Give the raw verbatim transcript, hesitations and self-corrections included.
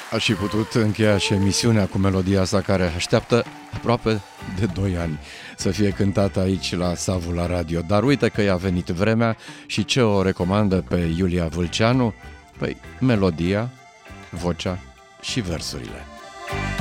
Aș fi putut încheia și emisiunea cu melodia asta care așteaptă aproape de doi ani să fie cântată aici la Savul la Radio. Dar uite că i-a venit vremea și ce o recomandă pe Iulia Vâlceanu? Păi, melodia, vocea și versurile.